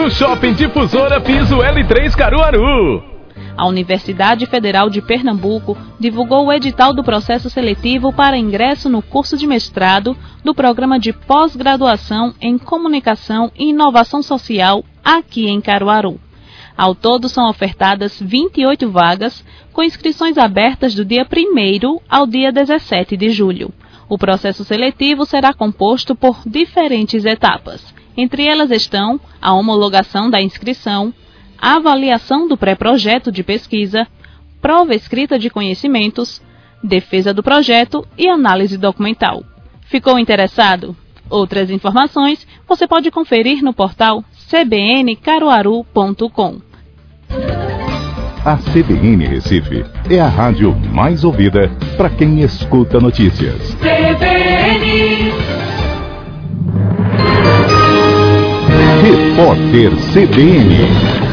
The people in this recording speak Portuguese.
no Shopping Difusora Piso L3 Caruaru. A Universidade Federal de Pernambuco divulgou o edital do processo seletivo para ingresso no curso de mestrado do programa de pós-graduação em Comunicação e Inovação Social aqui em Caruaru. Ao todo, são ofertadas 28 vagas, com inscrições abertas do dia 1º ao dia 17 de julho. O processo seletivo será composto por diferentes etapas. Entre elas estão a homologação da inscrição, a avaliação do pré-projeto de pesquisa, prova escrita de conhecimentos, defesa do projeto e análise documental. Ficou interessado? Outras informações você pode conferir no portal cbncaruaru.com. A CBN Recife é a rádio mais ouvida para quem escuta notícias. CBN. Repórter CBN.